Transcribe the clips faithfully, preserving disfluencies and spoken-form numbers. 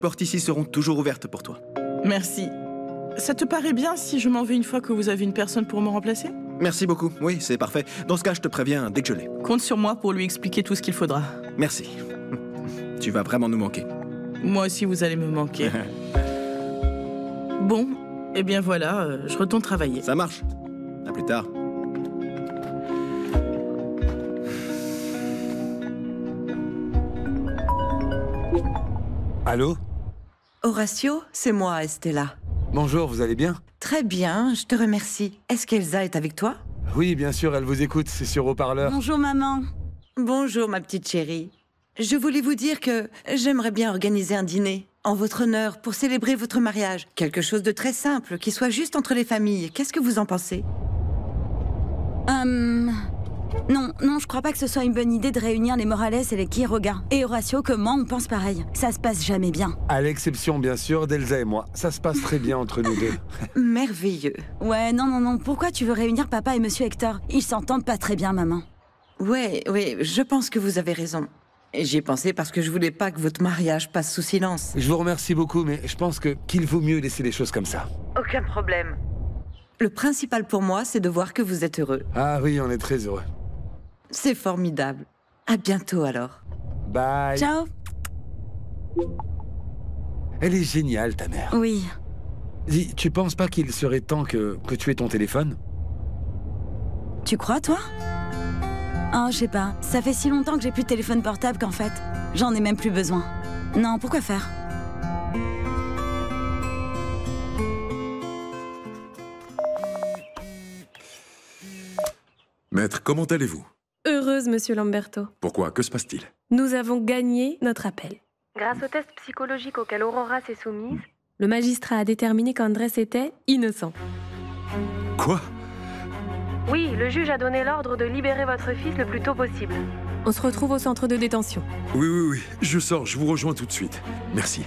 portes ici seront toujours ouvertes pour toi. Merci. Ça te paraît bien si je m'en vais une fois que vous avez une personne pour me remplacer? Merci beaucoup. Oui, c'est parfait. Dans ce cas, je te préviens dès que je l'ai. Compte sur moi pour lui expliquer tout ce qu'il faudra. Merci. Tu vas vraiment nous manquer. Moi aussi, vous allez me manquer. Bon, eh bien voilà, euh, je retourne travailler. Ça marche. À plus tard. Allô? Horacio, c'est moi, Estella. Bonjour, vous allez bien? Très bien, je te remercie. Est-ce qu'Elsa est avec toi? Oui, bien sûr, elle vous écoute, c'est sur haut-parleur. Bonjour maman. Bonjour ma petite chérie. Je voulais vous dire que j'aimerais bien organiser un dîner en votre honneur pour célébrer votre mariage. Quelque chose de très simple, qui soit juste entre les familles. Qu'est-ce que vous en pensez? Euh... Non, non, je crois pas que ce soit une bonne idée de réunir les Morales et les Quiroga. Et Horacio, comme moi, on pense pareil. Ça se passe jamais bien. À l'exception, bien sûr, d'Elsa et moi. Ça se passe très bien entre nous deux. Merveilleux. Ouais, non, non, non. Pourquoi tu veux réunir papa et monsieur Hector? Ils s'entendent pas très bien, maman. Ouais, ouais, je pense que vous avez raison. Et j'y ai pensé parce que je voulais pas que votre mariage passe sous silence. Je vous remercie beaucoup, mais je pense que qu'il vaut mieux laisser les choses comme ça. Aucun problème. Le principal pour moi, c'est de voir que vous êtes heureux. Ah oui, on est très heureux. C'est formidable. À bientôt alors. Bye. Ciao. Elle est géniale, ta mère. Oui. Dis, tu penses pas qu'il serait temps que, que tu aies ton téléphone? Tu crois, toi? Oh, je sais pas. Ça fait si longtemps que j'ai plus de téléphone portable qu'en fait, j'en ai même plus besoin. Non, pourquoi faire? Maître, comment allez-vous? Heureuse, monsieur Lamberto. Pourquoi? Que se passe-t-il? Nous avons gagné notre appel. Grâce au test psychologique auquel Aurora s'est soumise, le magistrat a déterminé qu'Andrés était innocent. Quoi? Oui, le juge a donné l'ordre de libérer votre fils le plus tôt possible. On se retrouve au centre de détention. Oui, oui, oui. Je sors, je vous rejoins tout de suite. Merci.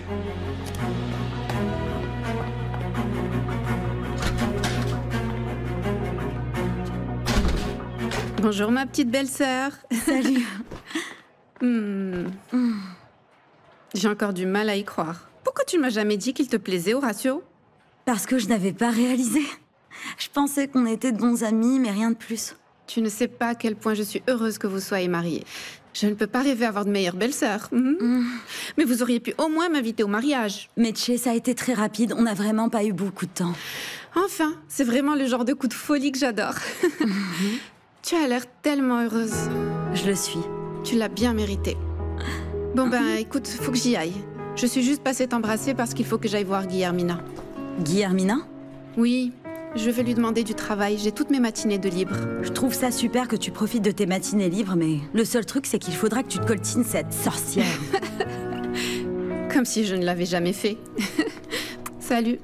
Bonjour ma petite belle-sœur. Salut. Hmm. Hmm. J'ai encore du mal à y croire. Pourquoi tu m'as jamais dit qu'il te plaisait, Horacio? Parce que je n'avais pas réalisé. Je pensais qu'on était de bons amis, mais rien de plus. Tu ne sais pas à quel point je suis heureuse que vous soyez mariés. Je ne peux pas rêver avoir de meilleure belle-sœur. Hmm. Mm. Mais vous auriez pu au moins m'inviter au mariage. Mais Tché, ça a été très rapide. On n'a vraiment pas eu beaucoup de temps. Enfin, c'est vraiment le genre de coup de folie que j'adore. Mm-hmm. Tu as l'air tellement heureuse. Je le suis. Tu l'as bien mérité. Bon ben, écoute, faut que j'y aille. Je suis juste passée t'embrasser parce qu'il faut que j'aille voir Guillermina. Guillermina? Oui, je vais lui demander du travail. J'ai toutes mes matinées de libre. Je trouve ça super que tu profites de tes matinées libres, mais le seul truc, c'est qu'il faudra que tu te coltines cette sorcière. Comme si je ne l'avais jamais fait. Salut.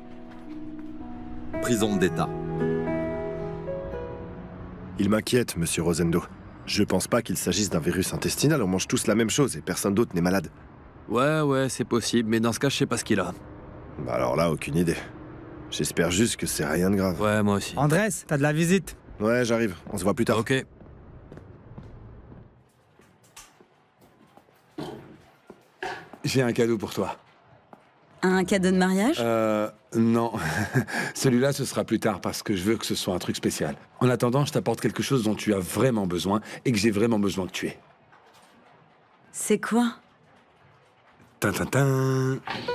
Prison d'État. Il m'inquiète, monsieur Rosendo. Je pense pas qu'il s'agisse d'un virus intestinal, on mange tous la même chose et personne d'autre n'est malade. Ouais, ouais, c'est possible, mais dans ce cas, je sais pas ce qu'il a. Bah alors là, aucune idée. J'espère juste que c'est rien de grave. Ouais, moi aussi. Andrés, t'as de la visite. Ouais, j'arrive. On se voit plus tard. Ok. J'ai un cadeau pour toi. Un cadeau de mariage? Euh... Non. Celui-là, ce sera plus tard parce que je veux que ce soit un truc spécial. En attendant, je t'apporte quelque chose dont tu as vraiment besoin et que j'ai vraiment besoin que tu aies. C'est quoi? Tintintin.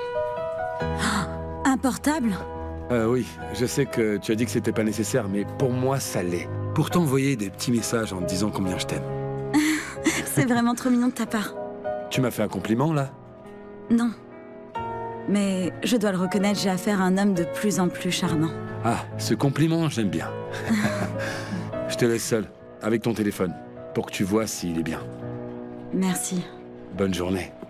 Un portable? Euh, oui, je sais que tu as dit que c'était pas nécessaire, mais pour moi, ça l'est. Pour t'envoyer des petits messages en te disant combien je t'aime. C'est vraiment trop mignon de ta part. Tu m'as fait un compliment, là? Non. Mais je dois le reconnaître, j'ai affaire à un homme de plus en plus charmant. Ah, ce compliment, j'aime bien. Je te laisse seul, avec ton téléphone, pour que tu vois s'il est bien. Merci. Bonne journée.